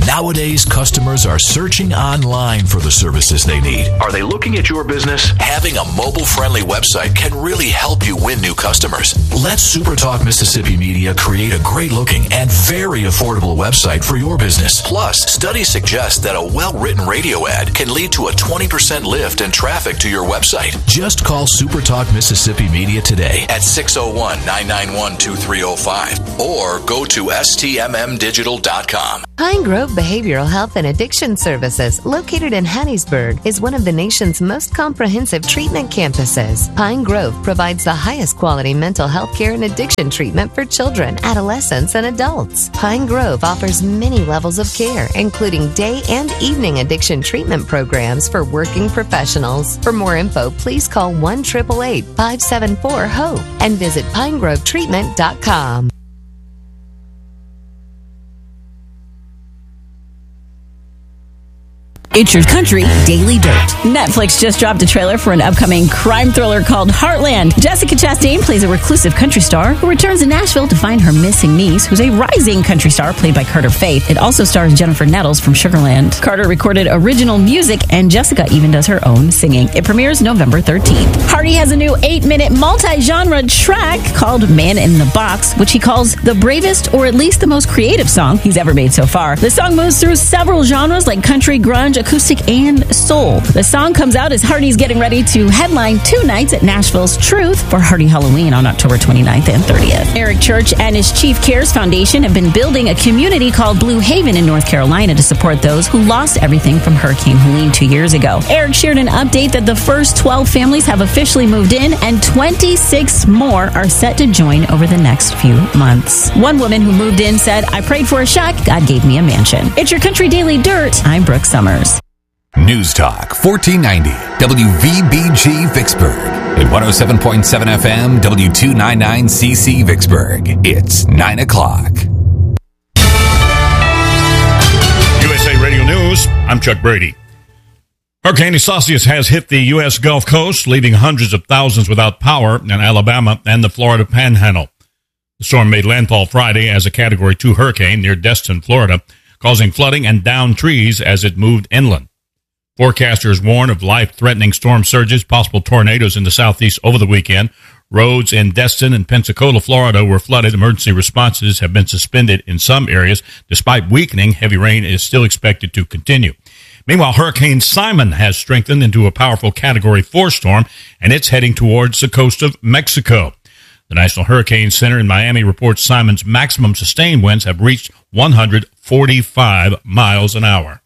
Nowadays, customers are searching online for the services they need. Are they looking at your business? Having a mobile-friendly website can really help you win new customers. Let SuperTalk Mississippi Media create a great-looking and very affordable website for your business. Plus, studies suggest that a well-written radio ad can lead to a 20% lift in traffic to your website. Just call SuperTalk Mississippi Media today at 601-991-2305 or go to stmmdigital.com. Pine Grove Behavioral Health and Addiction Services, located in Hattiesburg, is one of the nation's most comprehensive treatment campuses. Pine Grove provides the highest quality mental health care and addiction treatment for children, adolescents, and adults. Pine Grove offers many levels of care, including day and evening addiction treatment programs for working professionals. For more info, please call 1-888-574-HOPE and visit pinegrovetreatment.com. It's Your Country Daily Dirt. Netflix just dropped a trailer for an upcoming crime thriller called Heartland. Jessica Chastain plays a reclusive country star who returns to Nashville to find her missing niece, who's a rising country star played by Carter Faith. It also stars Jennifer Nettles from Sugarland. Carter recorded original music, and Jessica even does her own singing. It premieres November 13th. Hardy has a new 8-minute multi-genre track called Man in the Box, which he calls the bravest or at least the most creative song he's ever made so far. The song moves through several genres like country, grunge, acoustic, and soul. The song comes out as Hardy's getting ready to headline 2 nights at Nashville's Truth for Hardy Halloween on October 29th and 30th. Eric Church and his Chief Cares Foundation have been building a community called Blue Haven in North Carolina to support those who lost everything from Hurricane Helene 2 years ago. Eric shared an update that the first 12 families have officially moved in and 26 more are set to join over the next few months. One woman who moved in said, "I prayed for a shack, God gave me a mansion." It's Your Country Daily Dirt. I'm Brooke Summers. News Talk 1490 WVBG Vicksburg at 107.7 FM W299CC Vicksburg. It's 9 o'clock. USA Radio News, I'm Chuck Brady. Hurricane Isaias has hit the U.S. Gulf Coast, leaving hundreds of thousands without power in Alabama and the Florida Panhandle. The storm made landfall Friday as a Category 2 hurricane near Destin, Florida, causing flooding and downed trees as it moved inland. Forecasters warn of life-threatening storm surges, possible tornadoes in the southeast over the weekend. Roads in Destin and Pensacola, Florida were flooded. Emergency responses have been suspended in some areas. Despite weakening, heavy rain is still expected to continue. Meanwhile, Hurricane Simon has strengthened into a powerful Category 4 storm, and it's heading towards the coast of Mexico. The National Hurricane Center in Miami reports Simon's maximum sustained winds have reached 145 miles an hour.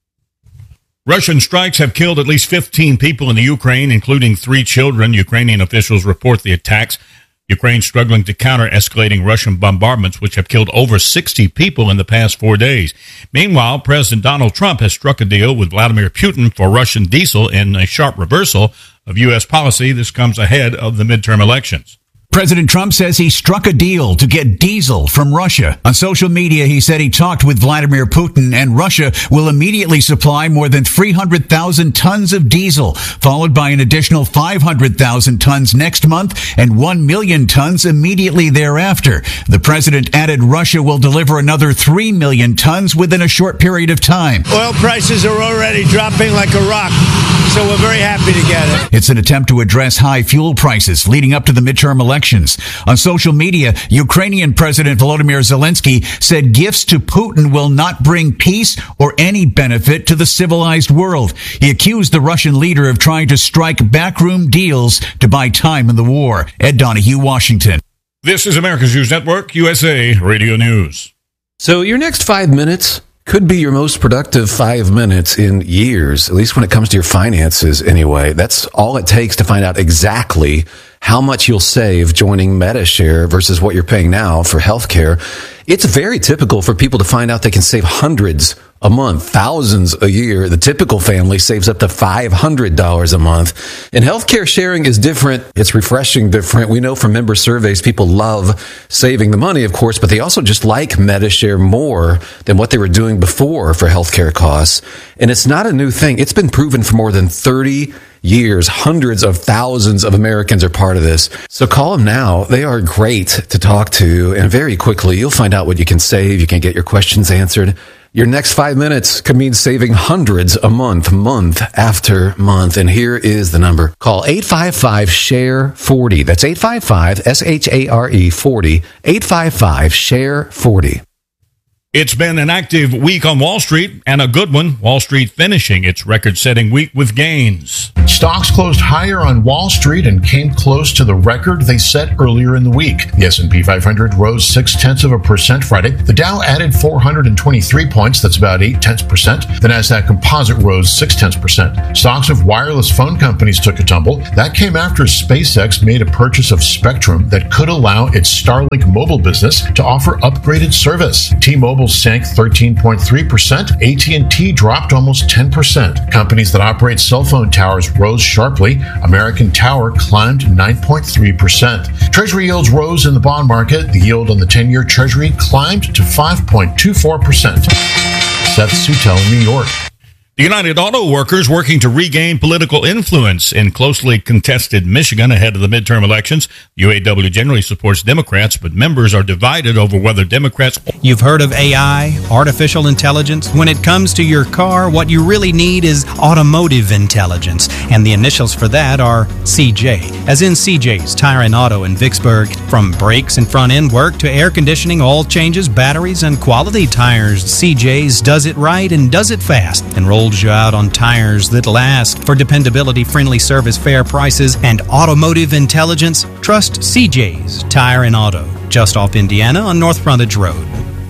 Russian strikes have killed at least 15 people in the Ukraine, including 3 children. Ukrainian officials report the attacks. Ukraine struggling to counter escalating Russian bombardments, which have killed over 60 people in the past 4 days. Meanwhile, President Donald Trump has struck a deal with Vladimir Putin for Russian diesel in a sharp reversal of U.S. policy. This comes ahead of the midterm elections. President Trump says he struck a deal to get diesel from Russia. On social media, he said he talked with Vladimir Putin and Russia will immediately supply more than 300,000 tons of diesel, followed by an additional 500,000 tons next month and 1 million tons immediately thereafter. The president added Russia will deliver another 3 million tons within a short period of time. Oil prices are already dropping like a rock, so we're very happy to get it. It's an attempt to address high fuel prices leading up to the midterm elections. On social media, Ukrainian President Volodymyr Zelensky said gifts to Putin will not bring peace or any benefit to the civilized world. He accused the Russian leader of trying to strike backroom deals to buy time in the war. Ed Donahue, Washington. This is America's News Network, USA Radio News. So your next 5 minutes could be your most productive 5 minutes in years, at least when it comes to your finances anyway. That's all it takes to find out exactly how much you'll save joining Medi-Share versus what you're paying now for healthcare. It's very typical for people to find out they can save hundreds a month, thousands a year. The typical family saves up to $500 a month. And healthcare sharing is different. It's refreshing different. We know from member surveys, people love saving the money, of course, but they also just like Medi-Share more than what they were doing before for healthcare costs. And it's not a new thing. It's been proven for more than 30 years. Hundreds of thousands of Americans are part of this. So call them now. They are great to talk to. And very quickly, you'll find out what you can save. You can get your questions answered. Your next 5 minutes could mean saving hundreds a month after month. And here is the number. Call 855-SHARE-40. That's 855-SHARE-40. 855-SHARE-40. It's been an active week on Wall Street, and a good one. Wall Street finishing its record-setting week with gains. Stocks closed higher on Wall Street and came close to the record they set earlier in the week. The S&P 500 rose 0.6% Friday. The Dow added 423 points. That's about 0.8%. The Nasdaq Composite rose 0.6%. Stocks of wireless phone companies took a tumble. That came after SpaceX made a purchase of Spectrum that could allow its Starlink mobile business to offer upgraded service. T-Mobile sank 13.3%. AT&T dropped almost 10%. Companies that operate cell phone towers rose sharply. American Tower climbed 9.3%. Treasury yields rose in the bond market. The yield on the 10-year Treasury climbed to 5.24%. Seth Sutel, New York. The United Auto Workers working to regain political influence in closely contested Michigan ahead of the midterm elections. UAW generally supports Democrats, but members are divided over whether Democrats... You've heard of AI, artificial intelligence. When it comes to your car, what you really need is automotive intelligence, and the initials for that are CJ, as in CJ's Tire and Auto in Vicksburg. From brakes and front-end work to air conditioning, oil changes, batteries, and quality tires, CJ's does it right and does it fast, and rolls you out on tires that last. For dependability, friendly service, fair prices, and automotive intelligence, trust CJ's Tire and Auto, just off Indiana on North Frontage Road.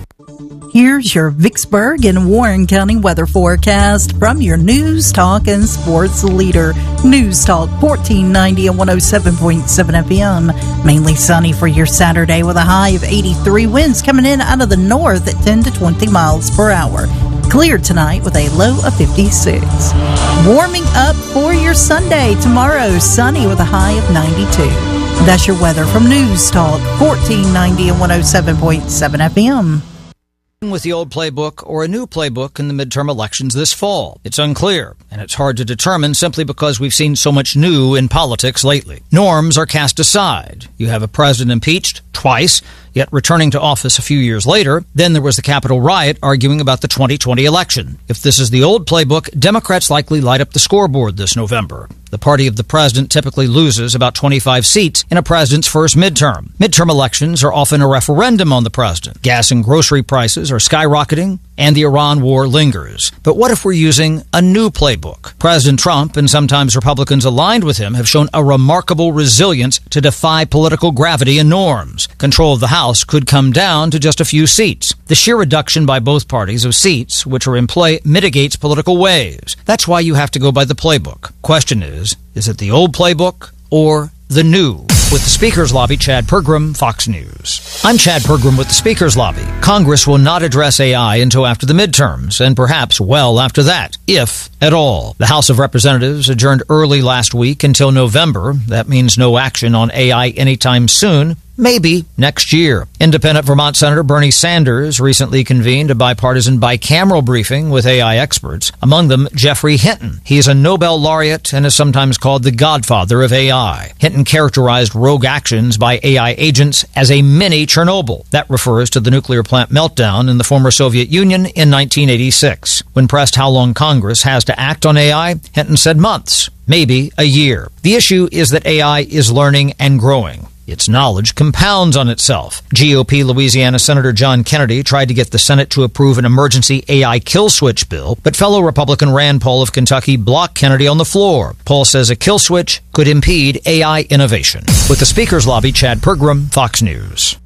Here's your Vicksburg and Warren County weather forecast from your News Talk and Sports leader. News Talk 1490 and 107.7 FM. Mainly sunny for your Saturday with a high of 83. Winds coming in out of the north at 10 to 20 miles per hour. Clear tonight with a low of 56. Warming up for your Sunday. Tomorrow, sunny with a high of 92. That's your weather from News Talk 1490 and 107.7 FM. With the old playbook or a new playbook in the midterm elections this fall. It's unclear, and it's hard to determine simply because we've seen so much new in politics lately. Norms are cast aside. You have a president impeached twice, yet returning to office a few years later. Then there was the Capitol riot arguing about the 2020 election. If this is the old playbook, Democrats likely light up the scoreboard this November. The party of the president typically loses about 25 seats in a president's first midterm. Midterm elections are often a referendum on the president. Gas and grocery prices are skyrocketing, and the Iran war lingers. But what if we're using a new playbook? President Trump, and sometimes Republicans aligned with him, have shown a remarkable resilience to defy political gravity and norms. Control of the House could come down to just a few seats. The sheer reduction by both parties of seats which are in play mitigates political waves. That's why you have to go by the playbook. Question is it the old playbook or the new? With the Speaker's Lobby, Chad Pergram, Fox News. I'm Chad Pergram with the Speaker's Lobby. Congress will not address AI until after the midterms, and perhaps well after that, if at all. The House of Representatives adjourned early last week until November. That means no action on AI anytime soon. Maybe next year. Independent Vermont Senator Bernie Sanders recently convened a bipartisan bicameral briefing with AI experts, among them Geoffrey Hinton. He is a Nobel laureate and is sometimes called the godfather of AI. Hinton characterized rogue actions by AI agents as a mini Chernobyl. That refers to the nuclear plant meltdown in the former Soviet Union in 1986. When pressed how long Congress has to act on AI, Hinton said months, maybe a year. The issue is that AI is learning and growing. Its knowledge compounds on itself. GOP Louisiana Senator John Kennedy tried to get the Senate to approve an emergency AI kill switch bill, but fellow Republican Rand Paul of Kentucky blocked Kennedy on the floor. Paul says a kill switch could impede AI innovation. With the Speaker's Lobby, Chad Pergram, Fox News.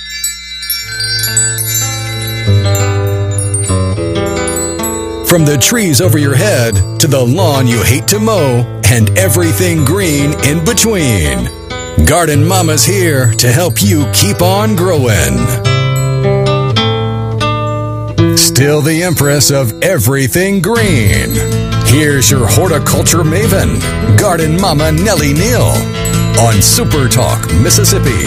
From the trees over your head to the lawn you hate to mow and everything green in between, Garden Mama's here to help you keep on growing. Still the empress of everything green. Here's your horticulture maven, Garden Mama Nellie Neal, on Super Talk, Mississippi.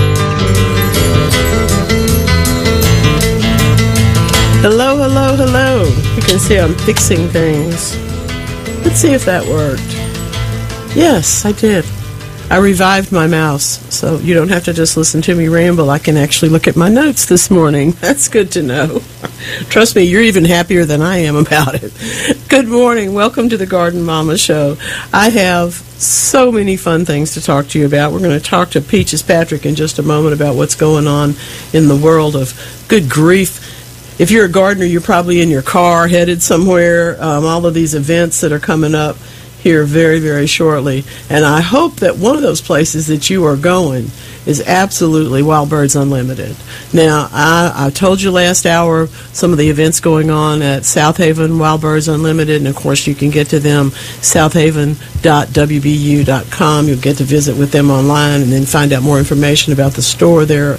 Hello, hello, hello. You can see I'm fixing things. Let's see if that worked. Yes, I did. I revived my mouse, so you don't have to just listen to me ramble. I can actually look at my notes this morning. That's good to know. Trust me, you're even happier than I am about it. Good morning. Welcome to the Garden Mama Show. I have so many fun things to talk to you about. We're going to talk to Peaches Patrick in just a moment about what's going on in the world of good grief. If you're a gardener, you're probably in your car headed somewhere. All of these events that are coming up here very, very shortly. And I hope that one of those places that you are going is absolutely Wild Birds Unlimited. Now, I told you last hour some of the events going on at South Haven Wild Birds Unlimited, and of course you can get to them, southhaven.wbu.com. You'll get to visit with them online and then find out more information about the store there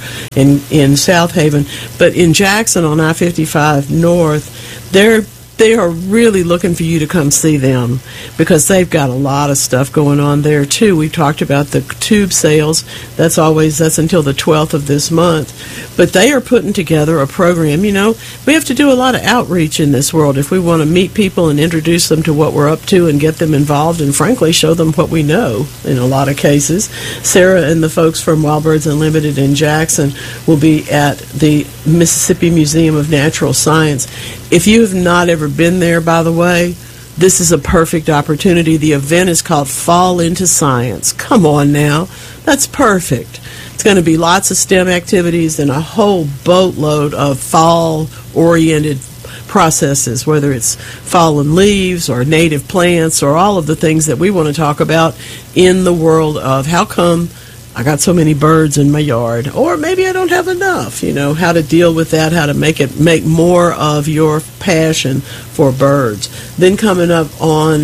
in South Haven. But in Jackson on I-55 North, they are really looking for you to come see them because they've got a lot of stuff going on there too. We talked about the tube sales. That's until the 12th of this month. But they are putting together a program. You know, we have to do a lot of outreach in this world if we want to meet people and introduce them to what we're up to and get them involved and frankly show them what we know in a lot of cases. Sarah and the folks from Wild Birds Unlimited in Jackson will be at the Mississippi Museum of Natural Science. If you have not ever been there, by the way, this is a perfect opportunity. The event is called Fall into Science. Come on now. That's perfect. It's going to be lots of STEM activities and a whole boatload of fall-oriented processes, whether it's fallen leaves or native plants or all of the things that we want to talk about in the world of how come I got so many birds in my yard, or maybe I don't have enough, you know, how to deal with that, how to make more of your passion for birds. Then coming up on,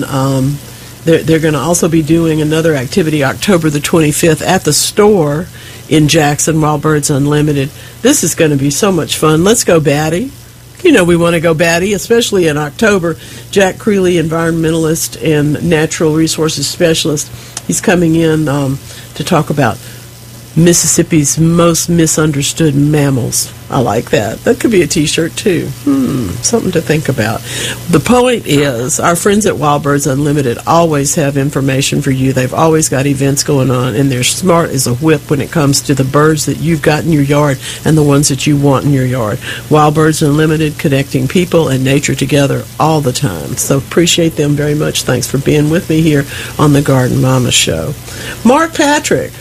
they're going to also be doing another activity October the 25th at the store in Jackson, Wild Birds Unlimited. This is going to be so much fun. Let's go batty. You know we want to go batty, especially in October. Jack Creeley, environmentalist and natural resources specialist, he's coming in to talk about Mississippi's most misunderstood mammals. I like that. That could be a T-shirt, too. Something to think about. The point is, our friends at Wild Birds Unlimited always have information for you. They've always got events going on, and they're smart as a whip when it comes to the birds that you've got in your yard and the ones that you want in your yard. Wild Birds Unlimited, connecting people and nature together all the time. So appreciate them very much. Thanks for being with me here on the Garden Mama Show. Mark Patrick.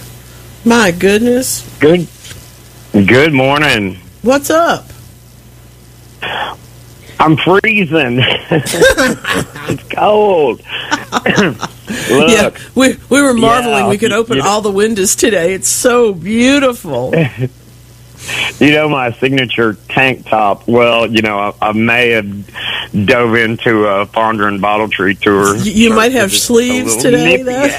My goodness. Good morning. What's up? I'm freezing. It's cold. Look. Yeah, we were marveling. We could open all the windows today. It's so beautiful. You know, my signature tank top, well, you know, I may have dove into a Fondren Bottle Tree tour. You might have sleeves today, though.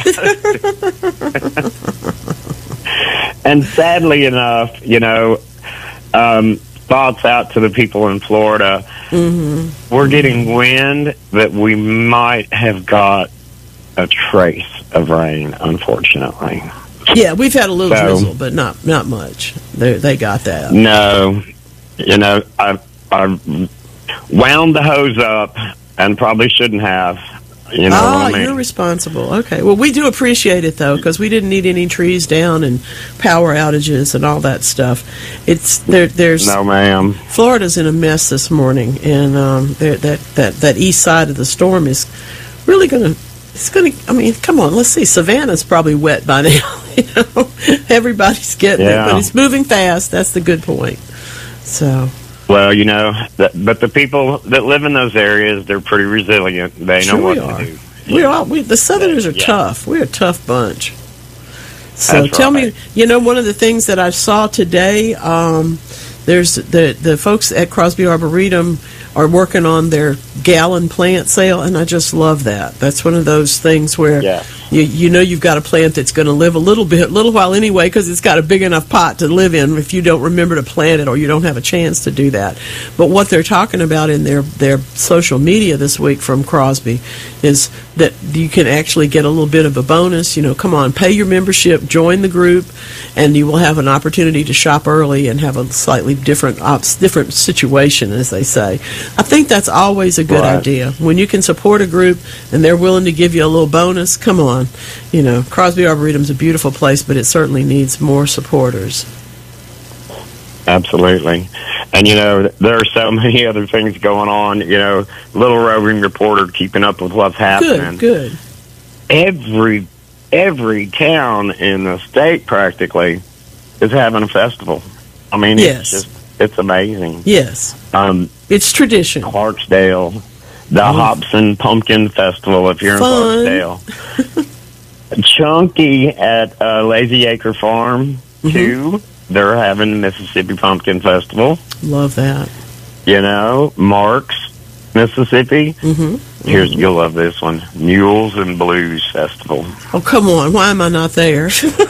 And sadly enough, you know, thoughts out to the people in Florida. Mm-hmm. We're getting wind that we might have got a trace of rain, unfortunately. Yeah, we've had a little drizzle, but not much. They got that. No, you know, I wound the hose up and probably shouldn't have. You know what I mean? You're responsible. Okay. Well, we do appreciate it, though, because we didn't need any trees down and power outages and all that stuff. There's no, ma'am. Florida's in a mess this morning, and that east side of the storm is really going to. It's going to. I mean, come on. Let's see. Savannah's probably wet by now. You know, everybody's getting it, but it's moving fast. That's the good point. So. Well, you know, but the people that live in those areas, they're pretty resilient. They know what to do. The Southerners are tough. We're a tough bunch. So That's tell right. me, you know, one of the things that I saw today, there's the folks at Crosby Arboretum are working on their gallon plant sale, and I just love that. That's one of those things where you know you've got a plant that's going to live a little while anyway, because it's got a big enough pot to live in if you don't remember to plant it or you don't have a chance to do that. But what they're talking about in their social media this week from Crosby is that you can actually get a little bit of a bonus. You know, come on, pay your membership, join the group, and you will have an opportunity to shop early and have a slightly different situation, as they say. I think that's always a good idea. When you can support a group and they're willing to give you a little bonus, come on. on. Crosby Arboretum's a beautiful place, but it certainly needs more supporters. Absolutely. And, there are so many other things going on. Little roving reporter keeping up with what's happening. Good. Every town in the state practically is having a festival. I mean, yes. It's amazing. Yes. It's tradition. Clarksdale, the Hobson Pumpkin Festival, if you're Fun. in Clarksdale. Chunky at Lazy Acre Farm, too. They're having the Mississippi Pumpkin Festival. Love that. Marks, Mississippi. You'll love this one. Mules and Blues Festival. Oh, come on. Why am I not there?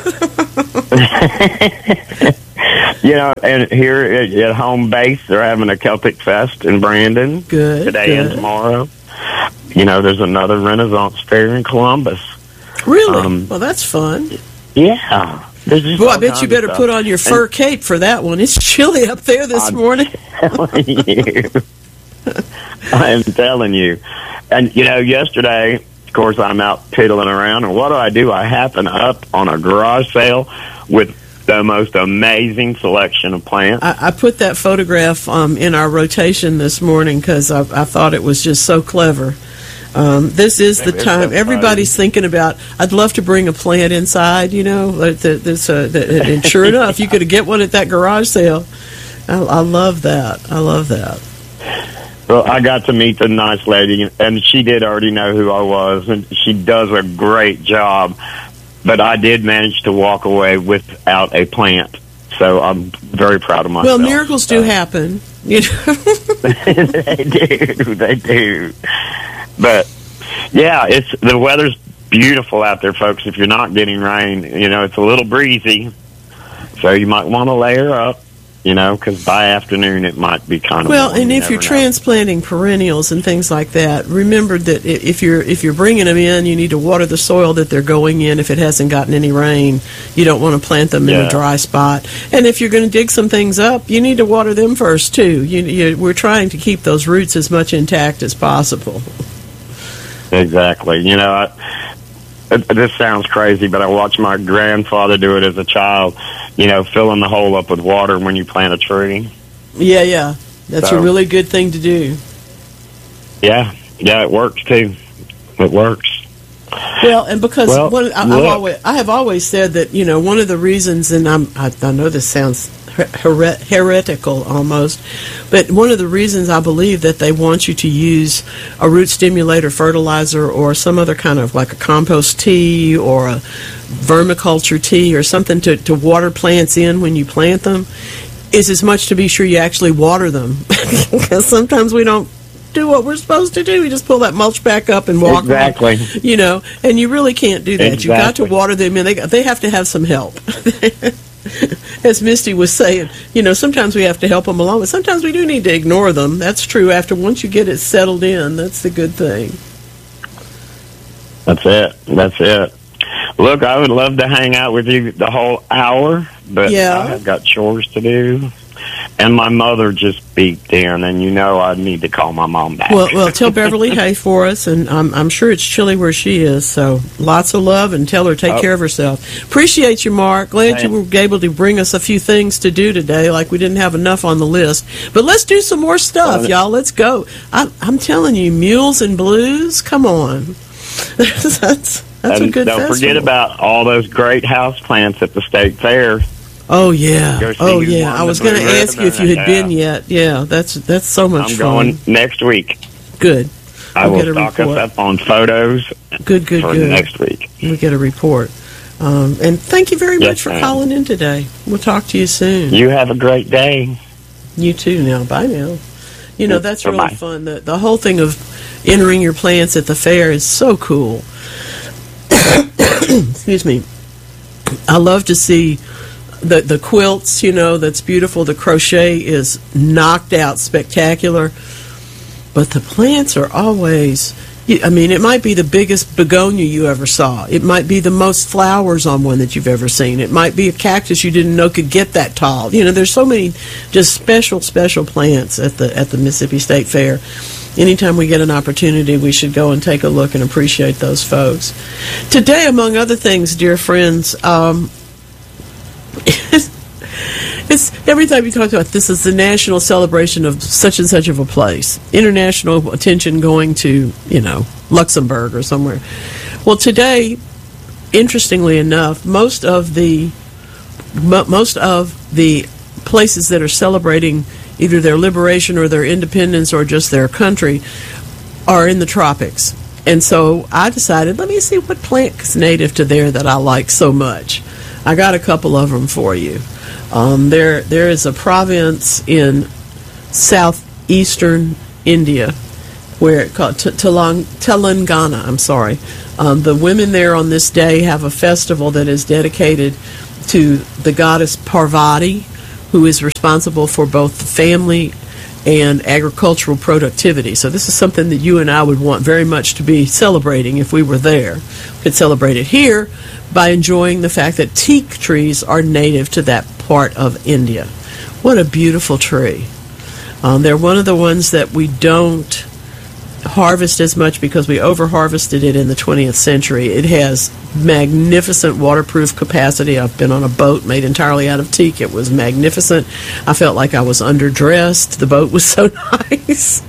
And here at home base, they're having a Celtic Fest in Brandon. Good. Today and tomorrow. There's another Renaissance Fair in Columbus. Really? Well, that's fun. Yeah. Well, I bet you better put on your fur cape for that one. It's chilly up there this morning. I'm telling you. And, yesterday, of course, I'm out piddling around, and what do? I happen up on a garage sale with the most amazing selection of plants. I put that photograph in our rotation this morning because I thought it was just so clever. This is the time. Everybody's thinking about, I'd love to bring a plant inside, and sure enough, you could get one at that garage sale. I love that. Well, I got to meet the nice lady, and she did already know who I was, and she does a great job. But I did manage to walk away without a plant, so I'm very proud of myself. Well, miracles do happen. They do. But, yeah, the weather's beautiful out there, folks. If you're not getting rain, it's a little breezy, so you might want to layer up. Because by afternoon it might be kind of warm. And if you're transplanting perennials and things like that, remember that if you're bringing them in, you need to water the soil that they're going in. If it hasn't gotten any rain, you don't want to plant them in a dry spot. And if you're going to dig some things up, you need to water them first too. We're trying to keep those roots as much intact as possible. Exactly. This sounds crazy, but I watched my grandfather do it as a child, filling the hole up with water when you plant a tree. Yeah. That's a really good thing to do. Yeah, it works, too. It works. Well, and because I have always said that, one of the reasons, and I know this sounds heretical almost, but one of the reasons I believe that they want you to use a root stimulator fertilizer or some other kind of like a compost tea or a vermiculture tea or something to water plants in when you plant them is as much to be sure you actually water them. Because sometimes we don't do what we're supposed to do. We just pull that mulch back up and walk exactly. On, and you really can't do that. Exactly. You've got to water them in. They have to have some help. As Misty was saying, sometimes we have to help them along, but sometimes we do need to ignore them. That's true. Once you get it settled in, that's the good thing. That's it. Look, I would love to hang out with you the whole hour, but I've got chores to do. And my mother just beeped in, and I need to call my mom back. Well, tell Beverly hey for us, and I'm sure it's chilly where she is, so lots of love, and tell her to take care of herself. Appreciate you, Mark. Glad you were able to bring us a few things to do today, like we didn't have enough on the list. But let's do some more stuff, y'all. Let's go. I'm telling you, Mules and Blues, come on. That's a good don't festival. Forget about all those great house plants at the state fair. Oh yeah! I was going to ask you if you had been yet. Yeah, that's so much fun. I'm going next week. Good. I will stock us up on photos. Good. Next week. We'll get a report. And thank you very much for calling in today. We'll talk to you soon. You have a great day. You too. Now, bye now. That's really fun. The whole thing of entering your plants at the fair is so cool. Excuse me. I love to see the quilts, that's beautiful. The crochet is knocked out spectacular. But the plants are always I mean, it might be the biggest begonia you ever saw. It might be the most flowers on one that you've ever seen. It might be a cactus you didn't know could get that tall. You know, there's so many just special plants at the Mississippi State Fair. Anytime we get an opportunity, we should go and take a look and appreciate those folks. Today, among other things, dear friends, it's every time you talk about this is the national celebration of such and such of a place. International attention going to, Luxembourg or somewhere. Well, today, interestingly enough, most of the places that are celebrating either their liberation or their independence or just their country are in the tropics. And so I decided, let me see what plant is native to there that I like so much. I got a couple of them for you. There is a province in southeastern India where it's called Telangana. I'm sorry. The women there on this day have a festival that is dedicated to the goddess Parvati, who is responsible for both the family and agricultural productivity. So this is something that you and I would want very much to be celebrating if we were there. We could celebrate it here by enjoying the fact that teak trees are native to that part of India. What a beautiful tree. They're one of the ones that we don't harvest as much because we over-harvested it in the 20th century. It has magnificent waterproof capacity. I've been on a boat made entirely out of teak. It was magnificent. I felt like I was underdressed. The boat was so nice.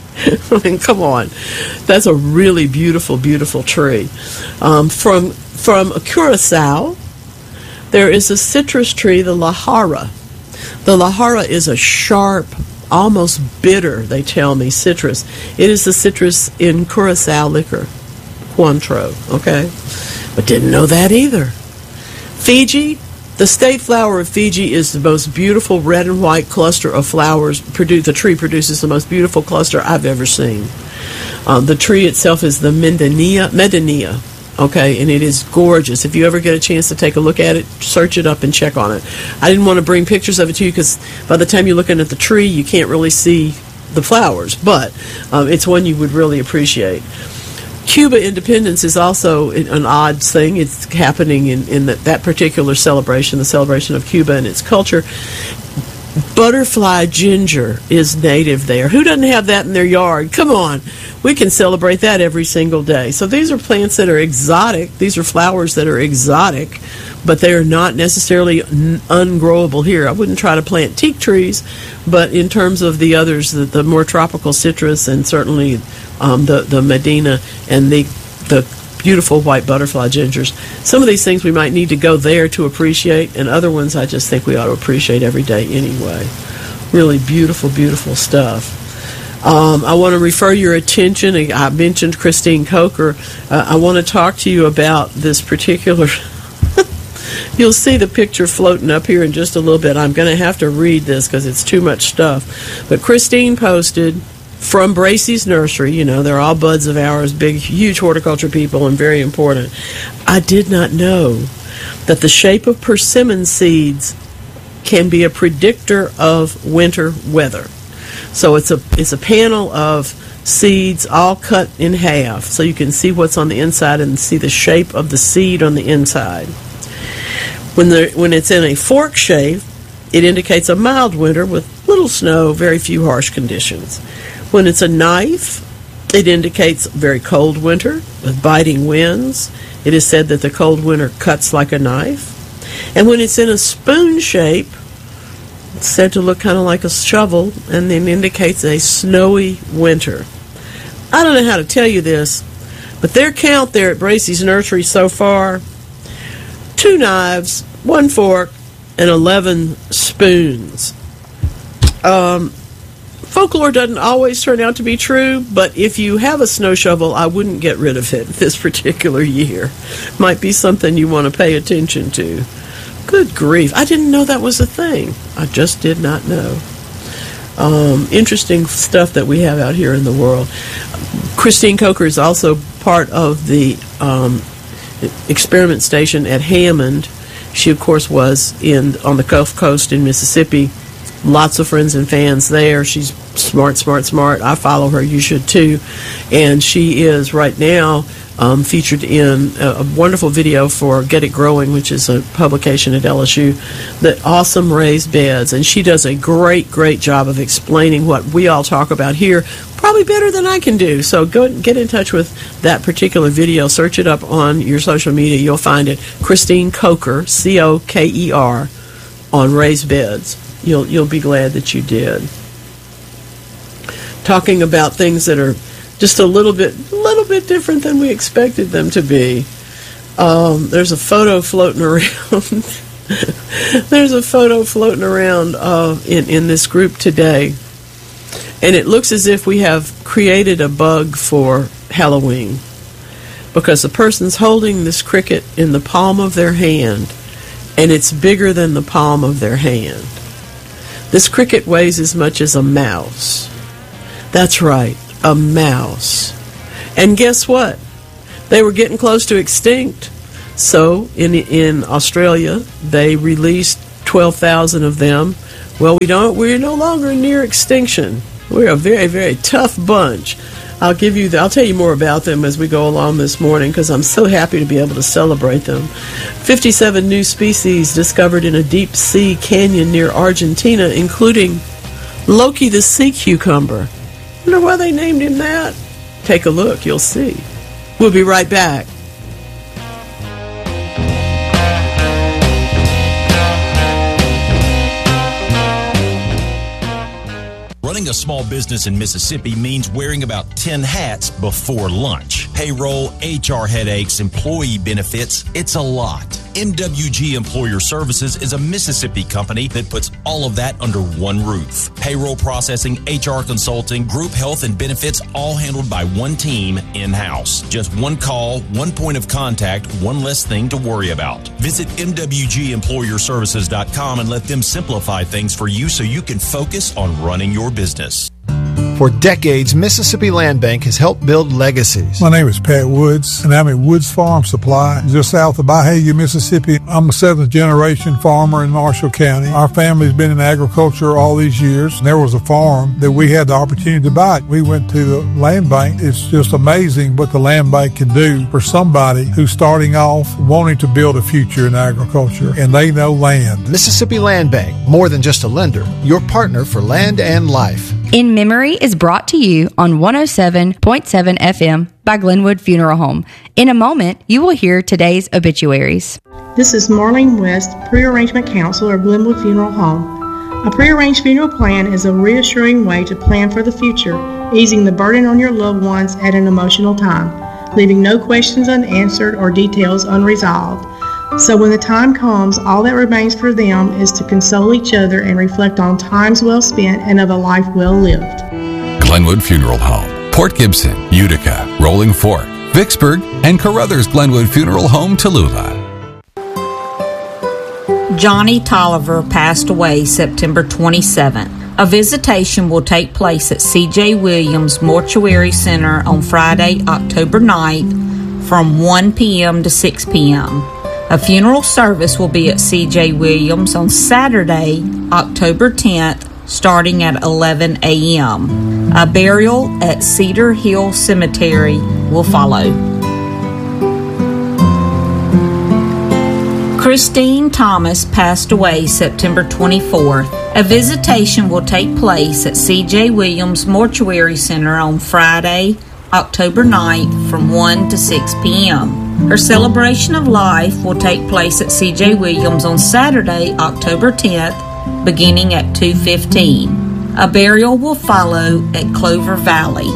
I mean, come on. That's a really beautiful, beautiful tree. From Curacao, there is a citrus tree, the Lahara. The Lahara is a sharp, almost bitter, they tell me, citrus. It is the citrus in Curacao liquor, Cointreau, okay? But didn't know that either. Fiji, the state flower of Fiji is the most beautiful red and white cluster of flowers. The tree produces the most beautiful cluster I've ever seen. The tree itself is the Medinea, okay, and it is gorgeous. If you ever get a chance to take a look at it, search it up and check on it. I didn't want to bring pictures of it to you because by the time you're looking at the tree, you can't really see the flowers, but it's one you would really appreciate. Cuba independence is also an odd thing. It's happening in that particular celebration, the celebration of Cuba and its culture. Butterfly ginger is native there. Who doesn't have that in their yard? Come on. We can celebrate that every single day. So these are plants that are exotic. These are flowers that are exotic, but they are not necessarily ungrowable here. I wouldn't try to plant teak trees, but in terms of the others, the more tropical citrus and certainly the Medina and the beautiful white butterfly gingers. Some of these things we might need to go there to appreciate, and other ones I just think we ought to appreciate every day anyway. Really beautiful, beautiful stuff. I want to refer your attention, I mentioned Christine Coker. I want to talk to you about this particular... You'll see the picture floating up here in just a little bit. I'm going to have to read this because it's too much stuff. But Christine posted from Bracey's Nursery, they're all buds of ours, big, huge horticulture people and very important. I did not know that the shape of persimmon seeds can be a predictor of winter weather. So it's a panel of seeds all cut in half so you can see what's on the inside and see the shape of the seed on the inside. When it's in a fork shape, it indicates a mild winter with little snow, very few harsh conditions. When it's a knife, it indicates very cold winter with biting winds. It is said that the cold winter cuts like a knife. And when it's in a spoon shape, it's said to look kind of like a shovel and then indicates a snowy winter. I don't know how to tell you this, but their count there at Bracey's Nursery so far, 2 knives, 1 fork, and 11 spoons. Folklore doesn't always turn out to be true, but if you have a snow shovel, I wouldn't get rid of it this particular year. Might be something you want to pay attention to. Good grief. I didn't know that was a thing. I just did not know. Interesting stuff that we have out here in the world. Christine Coker is also part of the experiment station at Hammond. She, of course, was on the Gulf Coast in Mississippi Lots of friends and fans there. She's smart. I follow her. You should too. And she is right now featured in a wonderful video for Get It Growing, which is a publication at LSU, the awesome raised beds. And she does a great job of explaining what we all talk about here, probably better than I can do. So go get in touch with that particular video. Search it up on your social media. You'll find it. Christine Coker, Coker, on raised beds. You'll be glad that you did. Talking about things that are just a little bit different than we expected them to be. There's a photo floating around. There's a photo floating around in this group today, and it looks as if we have created a bug for Halloween, because the person's holding this cricket in the palm of their hand, and it's bigger than the palm of their hand. This cricket weighs as much as a mouse. That's right, a mouse. And guess what? They were getting close to extinct. So in Australia, they released 12,000 of them. Well, we're no longer near extinction. We're a very, very tough bunch. I'll tell you more about them as we go along this morning, because I'm so happy to be able to celebrate them. 57 new species discovered in a deep sea canyon near Argentina, including Loki the sea cucumber. Wonder why they named him that? Take a look, you'll see. We'll be right back. Running a small business in Mississippi means wearing about 10 hats before lunch. Payroll, HR headaches, employee benefits, it's a lot. MWG Employer Services is a Mississippi company that puts all of that under one roof. Payroll processing, HR consulting, group health and benefits, all handled by one team in-house. Just one call, one point of contact, one less thing to worry about. Visit MWGEmployerServices.com and let them simplify things for you so you can focus on running your business. For decades, Mississippi Land Bank has helped build legacies. My name is Pat Woods, and I'm at Woods Farm Supply, just south of Byhalia, Mississippi. I'm a seventh-generation farmer in Marshall County. Our family's been in agriculture all these years. And there was a farm that we had the opportunity to buy. We went to the land bank. It's just amazing what the land bank can do for somebody who's starting off wanting to build a future in agriculture, and they know land. Mississippi Land Bank, more than just a lender, your partner for land and life. In Memory is brought to you on 107.7 FM by Glenwood Funeral Home. In a moment, you will hear today's obituaries. This is Marlene West, Prearrangement Counselor of Glenwood Funeral Home. A prearranged funeral plan is a reassuring way to plan for the future, easing the burden on your loved ones at an emotional time, leaving no questions unanswered or details unresolved. So when the time comes, all that remains for them is to console each other and reflect on times well spent and of a life well lived. Glenwood Funeral Home, Port Gibson, Utica, Rolling Fork, Vicksburg, and Carruthers Glenwood Funeral Home, Tallulah. Johnny Tolliver passed away September 27th. A visitation will take place at C.J. Williams Mortuary Center on Friday, October 9th from 1 p.m. to 6 p.m. A funeral service will be at C.J. Williams on Saturday, October 10th, starting at 11 a.m. A burial at Cedar Hill Cemetery will follow. Christine Thomas passed away September 24th. A visitation will take place at C.J. Williams Mortuary Center on Friday, October 9th from 1 to 6 p.m. Her celebration of life will take place at C.J. Williams on Saturday, October 10th, beginning at 2:15. A burial will follow at Clover Valley.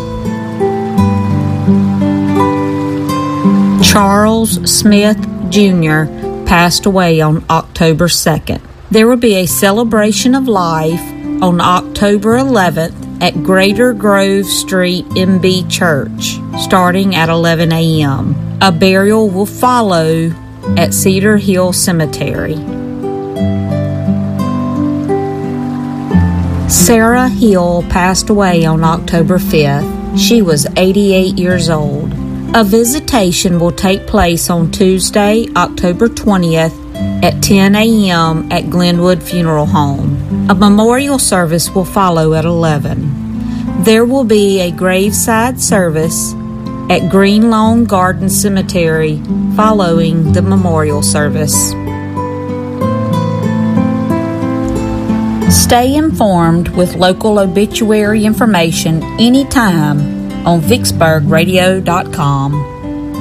Charles Smith, Jr. passed away on October 2nd. There will be a celebration of life on October 11th at Greater Grove Street MB Church, starting at 11 a.m. A burial will follow at Cedar Hill Cemetery. Sarah Hill passed away on October 5th. She was 88 years old. A visitation will take place on Tuesday, October 20th at 10 a.m. at Glenwood Funeral Home. A memorial service will follow at 11. There will be a graveside service at Green Lawn Garden Cemetery following the memorial service. Stay informed with local obituary information anytime on VicksburgRadio.com.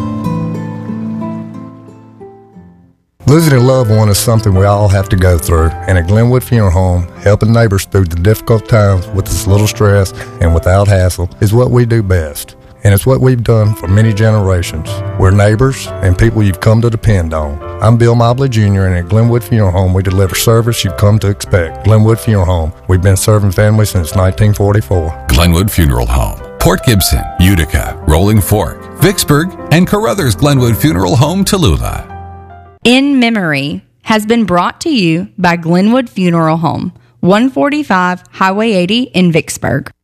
Losing a loved one is something we all have to go through, and at Glenwood Funeral Home, helping neighbors through the difficult times with as little stress and without hassle is what we do best. And it's what we've done for many generations. We're neighbors and people you've come to depend on. I'm Bill Mobley Jr., and at Glenwood Funeral Home, we deliver service you've come to expect. Glenwood Funeral Home. We've been serving families since 1944. Glenwood Funeral Home. Port Gibson, Utica, Rolling Fork, Vicksburg, and Carruthers Glenwood Funeral Home, Tallulah. In Memory has been brought to you by Glenwood Funeral Home, 145 Highway 80 in Vicksburg.